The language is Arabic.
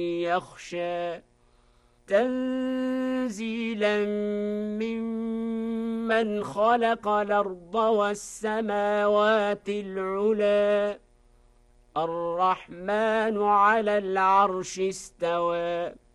يخشى تنزيلا ممن خلق الأرض والسماوات العلى الرحمن على العرش استوى